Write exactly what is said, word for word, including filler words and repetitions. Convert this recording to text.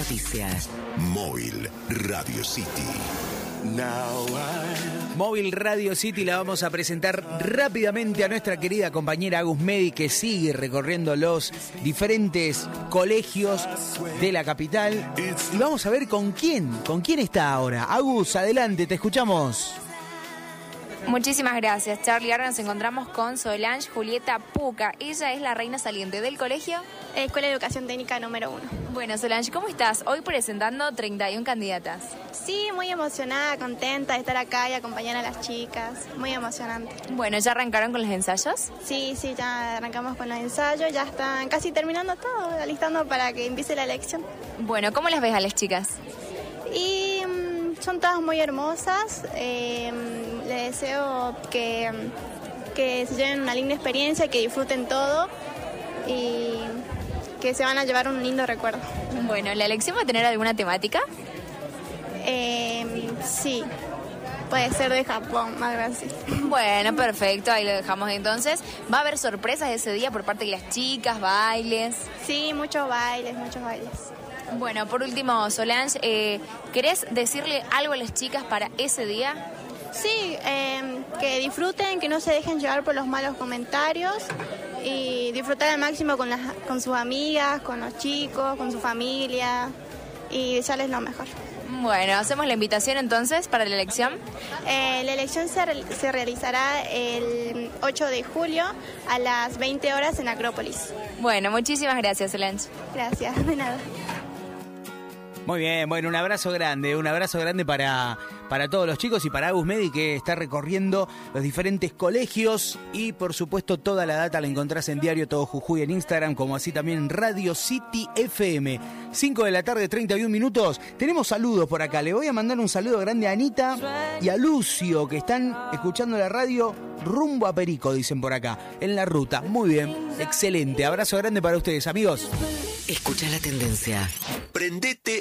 noticias. Móvil Radio City. Now I... Móvil Radio City la vamos a presentar rápidamente a nuestra querida compañera Agus Medi, que sigue recorriendo los diferentes colegios de la capital. Y vamos a ver con quién, con quién está ahora. Agus, adelante, te escuchamos. Muchísimas gracias, Charlie. Ahora nos encontramos con Solange Julieta Puca. Ella es la reina saliente del colegio Escuela de Educación Técnica número uno. Bueno, Solange, ¿cómo estás? Hoy presentando treinta y una candidatas. Sí, muy emocionada, contenta de estar acá y acompañar a las chicas. Muy emocionante. Bueno, ¿ya arrancaron con los ensayos? Sí, sí, ya arrancamos con los ensayos. Ya están casi terminando todo, alistando para que empiece la elección. Bueno, ¿cómo las ves a las chicas? Y mmm, son todas muy hermosas. Eh, les deseo que, que se lleven una linda experiencia, que disfruten todo y que se van a llevar un lindo recuerdo. Bueno, ¿la elección va a tener alguna temática? Eh, sí, puede ser de Japón, algo así. Bueno, perfecto, ahí lo dejamos entonces. ¿Va a haber sorpresas ese día por parte de las chicas, bailes? Sí, muchos bailes, muchos bailes. Bueno, por último, Solange, eh, ¿querés decirle algo a las chicas para ese día? Sí, eh, que disfruten, que no se dejen llevar por los malos comentarios y disfrutar al máximo con, las, con sus amigas, con los chicos, con su familia y desearles lo mejor. Bueno, hacemos la invitación entonces para la elección. Eh, la elección se, re- se realizará el ocho de julio a las veinte horas en Acrópolis. Bueno, muchísimas gracias, Solange. Gracias, de nada. Muy bien, bueno, un abrazo grande, un abrazo grande para, para todos los chicos y para Agus Medi, que está recorriendo los diferentes colegios, y por supuesto toda la data la encontrás en Diario Todo Jujuy en Instagram, como así también en Radio City F M. cinco de la tarde, treinta y un minutos. Tenemos saludos por acá. Le voy a mandar un saludo grande a Anita y a Lucio, que están escuchando la radio rumbo a Perico, dicen por acá, en la ruta. Muy bien, excelente. Abrazo grande para ustedes, amigos. Escucha la tendencia. Prendete